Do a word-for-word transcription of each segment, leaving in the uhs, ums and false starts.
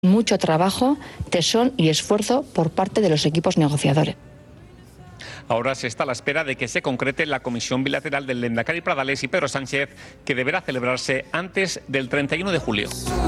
Mucho trabajo, tesón y esfuerzo por parte de los equipos negociadores. Ahora se está a la espera de que se concrete la comisión bilateral del Lehendakari Pradales y Pedro Sánchez, que deberá celebrarse antes del treinta y uno de julio.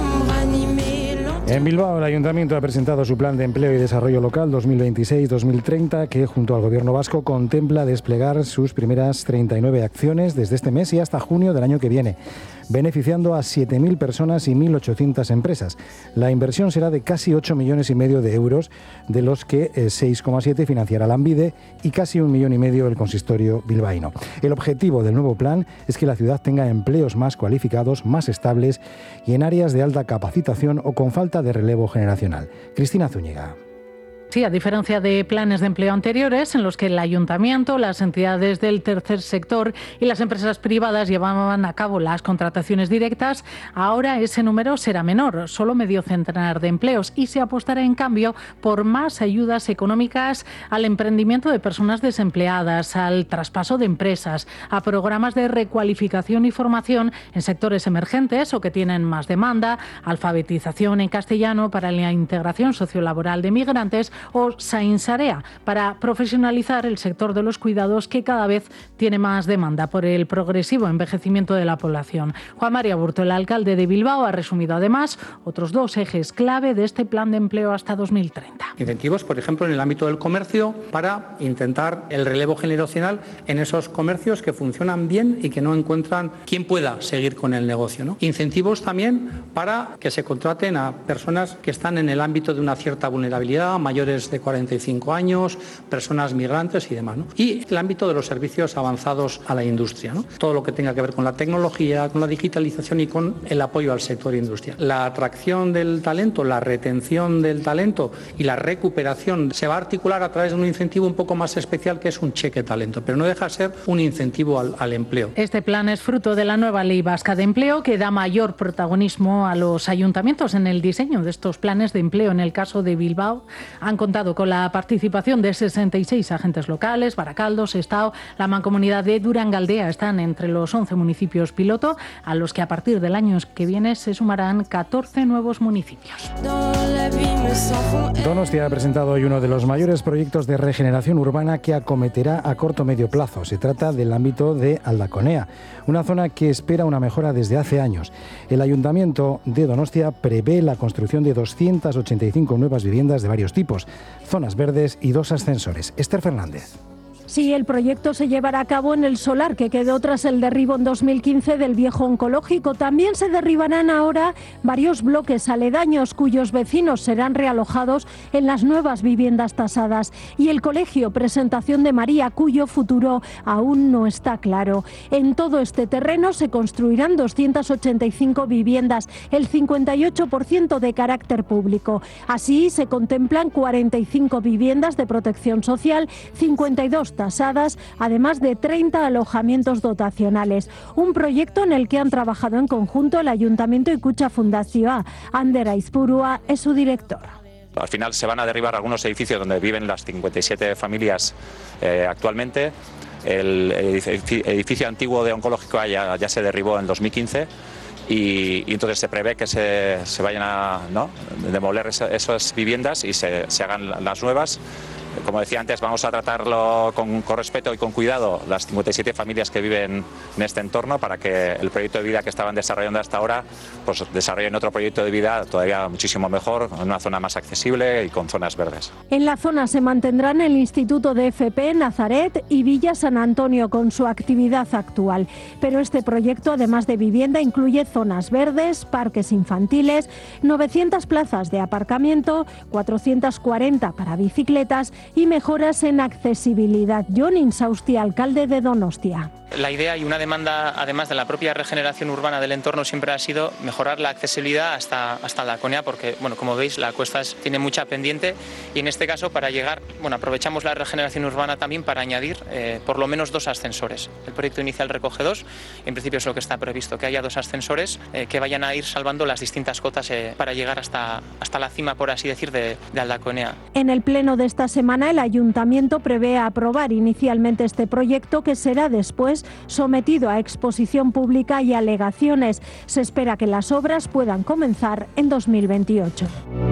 En Bilbao, el Ayuntamiento ha presentado su Plan de Empleo y Desarrollo Local dos mil veintiséis dos mil treinta, que junto al Gobierno vasco contempla desplegar sus primeras treinta y nueve acciones desde este mes y hasta junio del año que viene, beneficiando a siete mil personas y mil ochocientas empresas. La inversión será de casi ocho millones y medio de euros, de los que eh, seis coma siete financiará Lanbide y casi un millón y medio el consistorio bilbaíno. El objetivo del nuevo plan es que la ciudad tenga empleos más cualificados, más estables y en áreas de alta capacitación o con falta de relevo generacional. Cristina Zúñiga. Sí, a diferencia de planes de empleo anteriores, en los que el ayuntamiento, las entidades del tercer sector y las empresas privadas llevaban a cabo las contrataciones directas, ahora ese número será menor, solo medio centenar de empleos, y se apostará en cambio por más ayudas económicas al emprendimiento de personas desempleadas, al traspaso de empresas, a programas de recualificación y formación en sectores emergentes o que tienen más demanda, alfabetización en castellano para la integración sociolaboral de migrantes o Sainsarea para profesionalizar el sector de los cuidados, que cada vez tiene más demanda por el progresivo envejecimiento de la población. Juan María Burto, el alcalde de Bilbao, ha resumido además otros dos ejes clave de este plan de empleo hasta dos mil treinta. Incentivos, por ejemplo, en el ámbito del comercio para intentar el relevo generacional en esos comercios que funcionan bien y que no encuentran quien pueda seguir con el negocio, ¿no? Incentivos también para que se contraten a personas que están en el ámbito de una cierta vulnerabilidad, mayores de cuarenta y cinco años, personas migrantes y demás, ¿no? Y el ámbito de los servicios avanzados a la industria, ¿no? Todo lo que tenga que ver con la tecnología, con la digitalización y con el apoyo al sector industrial. La atracción del talento, la retención del talento y la recuperación se va a articular a través de un incentivo un poco más especial, que es un cheque talento, pero no deja de ser un incentivo al, al empleo. Este plan es fruto de la nueva Ley Vasca de Empleo, que da mayor protagonismo a los ayuntamientos en el diseño de estos planes de empleo. En el caso de Bilbao, han contado con la participación de sesenta y seis agentes locales. Baracaldo, Sestao, la mancomunidad de Durangaldea están entre los once municipios piloto, a los que a partir del año que viene se sumarán catorce nuevos municipios. Donostia ha presentado hoy uno de los mayores proyectos de regeneración urbana que acometerá a corto medio plazo. Se trata del ámbito de Aldaconea, una zona que espera una mejora desde hace años. El Ayuntamiento de Donostia prevé la construcción de doscientas ochenta y cinco nuevas viviendas de varios tipos, zonas verdes y dos ascensores. Esther Fernández. Sí, el proyecto se llevará a cabo en el solar que quedó tras el derribo en dos mil quince del viejo oncológico. También se derribarán ahora varios bloques aledaños cuyos vecinos serán realojados en las nuevas viviendas tasadas. Y el colegio Presentación de María, cuyo futuro aún no está claro. En todo este terreno se construirán doscientas ochenta y cinco viviendas, el cincuenta y ocho por ciento de carácter público. Así se contemplan cuarenta y cinco viviendas de protección social, cincuenta y dos tasadas, además de treinta alojamientos dotacionales. Un proyecto en el que han trabajado en conjunto el Ayuntamiento y Kutxa Fundazioa. Ander Aizpurua es su director. Al final se van a derribar algunos edificios donde viven las cincuenta y siete familias eh, actualmente. El edificio antiguo de oncológico ya, ya se derribó en dos mil quince. Y, y entonces se prevé que se, se vayan a ¿no? demoler esa, esas viviendas y se, se hagan las nuevas. Como decía antes, vamos a tratarlo con, con respeto y con cuidado las cincuenta y siete familias que viven en este entorno, para que el proyecto de vida que estaban desarrollando hasta ahora pues desarrollen otro proyecto de vida todavía muchísimo mejor, en una zona más accesible y con zonas verdes. En la zona se mantendrán el Instituto de F P, Nazaret y Villa San Antonio con su actividad actual. Pero este proyecto, además de vivienda, incluye zonas verdes, parques infantiles, novecientas plazas de aparcamiento, cuatrocientas cuarenta para bicicletas y mejoras en accesibilidad. Jon Insausti, alcalde de Donostia. La idea y una demanda, además de la propia regeneración urbana del entorno, siempre ha sido mejorar la accesibilidad hasta, hasta Aldaconea, porque, bueno, como veis, la cuesta es, tiene mucha pendiente, y en este caso, para llegar, bueno, aprovechamos la regeneración urbana también para añadir eh, por lo menos dos ascensores. El proyecto inicial recoge dos, en principio es lo que está previsto, que haya dos ascensores eh, que vayan a ir salvando las distintas cotas eh, para llegar hasta, hasta la cima, por así decir, de, de Aldaconea. En el pleno de esta semana, el Ayuntamiento prevé aprobar inicialmente este proyecto, que será después vez sometido a exposición pública y alegaciones. Se espera que las obras puedan comenzar en dos mil veintiocho.